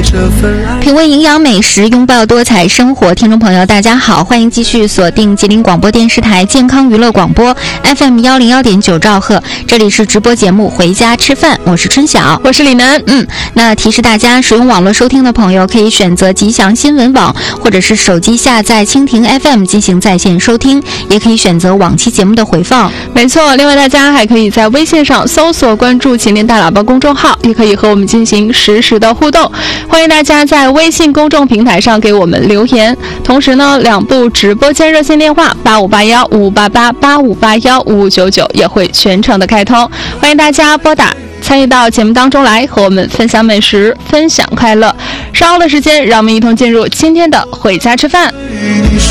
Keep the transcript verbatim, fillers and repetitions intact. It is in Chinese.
品味营养美食，拥抱多彩生活。听众朋友大家好，欢迎继续锁定吉林广播电视台健康娱乐广播 F M 一零一点九兆赫，这里是直播节目回家吃饭，我是春晓， 我是李楠。 嗯，那提示大家，使用网络收听的朋友可以选择吉祥新闻网，或者是手机下载蜻蜓 F M 进行在线收听，也可以选择往期节目的回放。 没错，另外大家还可以在微信上搜索关注吉林大喇叭公众号，也可以和我们进行实时的互动。欢迎大家在微信公众平台上给我们留言，同时呢，两部直播间热线电话八五八幺五五八八、八五八幺五五九九也会全程的开通，欢迎大家拨打参与到节目当中来，和我们分享美食，分享快乐。稍后的时间，让我们一同进入今天的回家吃饭。